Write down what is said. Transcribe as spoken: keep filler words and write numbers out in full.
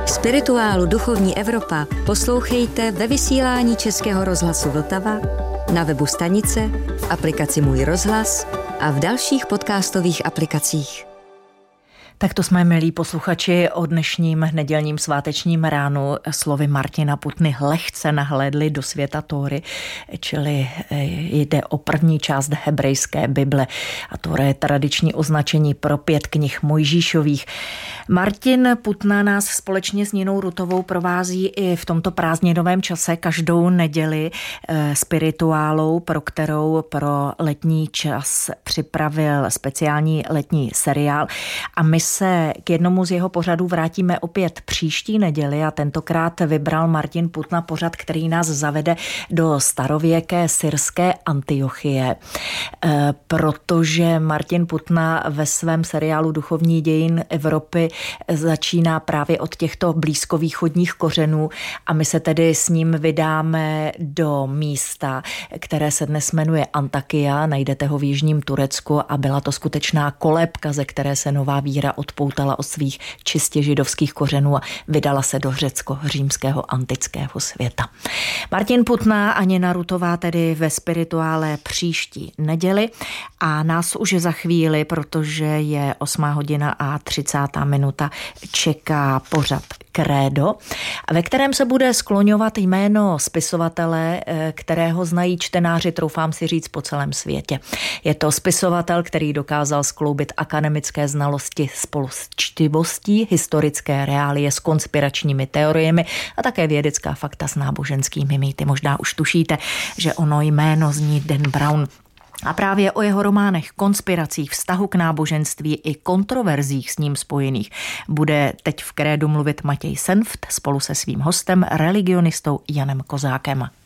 Spirituálu Duchovní Evropa poslouchejte ve vysílání Českého rozhlasu Vltava, na webu stanice, v aplikaci Můj rozhlas a v dalších podcastových aplikacích. Tak to jsme, milí posluchači, o dnešním nedělním svátečním ránu slovy Martina Putny lehce nahlédli do světa Tóry, čili jde o první část hebrejské Bible. A Tóra je tradiční označení pro pět knih Mojžíšových. Martin Putna nás společně s Ninou Rutovou provází i v tomto prázdninovém čase každou neděli spirituálou, pro kterou pro letní čas připravil speciální letní seriál. A my se k jednomu z jeho pořadů vrátíme opět příští neděli a tentokrát vybral Martin Putna pořad, který nás zavede do starověké syrské Antiochie, protože Martin Putna ve svém seriálu Duchovní dějin Evropy začíná právě od těchto blízkovýchodních kořenů a my se tedy s ním vydáme do místa, které se dnes jmenuje Antakia, najdete ho v jižním Turecku a byla to skutečná kolébka, ze které se nová víra odpoutala od svých čistě židovských kořenů a vydala se do řecko-římského antického světa. Martin Putna a Nina Rutová tedy ve spirituále příští neděli a nás už za chvíli, protože je osmá hodina a třicátá minuta, čeká pořad Krédo, ve kterém se bude skloňovat jméno spisovatele, kterého znají čtenáři, troufám si říct, po celém světě. Je to spisovatel, který dokázal skloubit akademické znalosti spolu s čtivostí, historické reálie s konspiračními teoriemi a také vědecká fakta s náboženskými mýty. Možná už tušíte, že ono jméno zní Dan Brown. A právě o jeho románech, konspiracích, vztahu k náboženství i kontroverzích s ním spojených bude teď v Krédu mluvit Matěj Senft spolu se svým hostem, religionistou Janem Kozákem.